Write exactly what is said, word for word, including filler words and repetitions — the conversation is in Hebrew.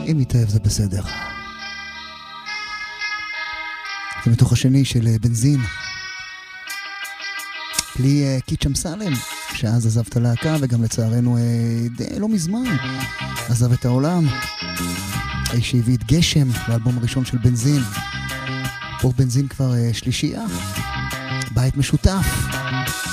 אם מתאהב זה בסדר. זה מתוך השני של בנזין. בלי קיץ' אמסלם, שאז עזב את הלהקה, וגם לצערנו די לא מזמן עזב את העולם. האיש שהביא את גשם לאלבום הראשון של בנזין. פה בנזין כבר שלישייה. בית משותף.